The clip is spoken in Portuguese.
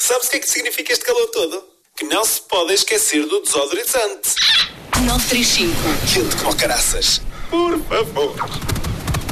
Sabes o que é que significa este calor todo? Que não se pode esquecer do desodorizante. 935. Quente como caraças. Por favor.